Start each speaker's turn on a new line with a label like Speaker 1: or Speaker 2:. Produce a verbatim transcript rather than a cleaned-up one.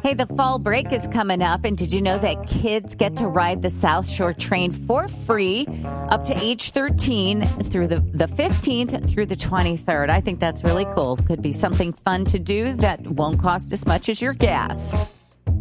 Speaker 1: Hey, the fall break is coming up, and did you know that kids get to ride the South Shore train for free up to age thirteen through the, the fifteenth through the twenty-third? I think that's really cool. Could be something fun to do that won't cost as much as your gas.